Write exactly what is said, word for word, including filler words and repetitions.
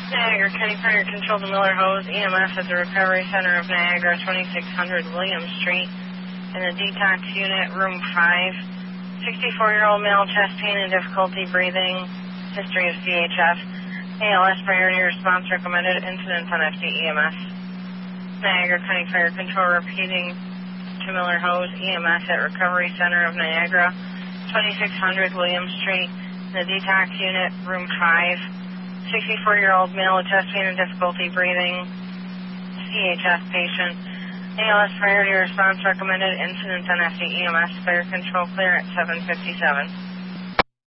Niagara County Fire Control to Miller Hose, E M S at the Recovery Center of Niagara, twenty-six hundred William Street, in the detox unit, room five. sixty-four-year-old male, chest pain and difficulty breathing, history of C H F. A L S priority response recommended, incident on F D E M S. Niagara County Fire Control repeating to Miller Hose, E M S at Recovery Center of Niagara, twenty-six hundred William Street, in the detox unit, room five. sixty-four-year-old male with chest pain and difficulty breathing, C H F patient. A L S priority response recommended, incident on F D E M S. Fire control clear at seven fifty-seven.